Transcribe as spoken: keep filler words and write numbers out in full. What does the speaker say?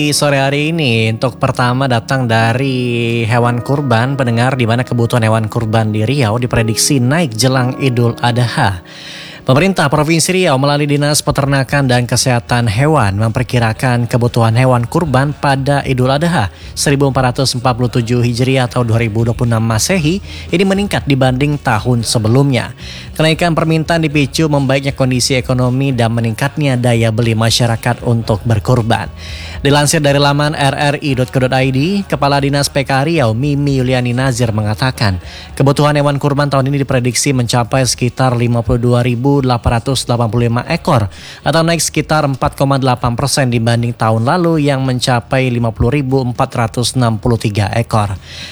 Di sore hari ini untuk pertama datang dari hewan kurban pendengar, di mana kebutuhan hewan kurban di Riau diprediksi naik jelang Idul Adha. Pemerintah Provinsi Riau melalui Dinas Peternakan dan Kesehatan Hewan memperkirakan kebutuhan hewan kurban pada Idul Adha seribu empat ratus empat puluh tujuh Hijriah atau dua ribu dua puluh enam Masehi ini meningkat dibanding tahun sebelumnya. Kenaikan permintaan dipicu membaiknya kondisi ekonomi dan meningkatnya daya beli masyarakat untuk berkurban. Dilansir dari laman r r i dot co dot i d, Kepala Dinas P K Riau Mimi Yuliani Nazir mengatakan kebutuhan hewan kurban tahun ini diprediksi mencapai sekitar lima puluh dua ribu delapan ratus delapan puluh lima ekor atau naik sekitar empat koma delapan persen dibanding tahun lalu yang mencapai lima puluh ribu empat ratus enam puluh tiga ekor.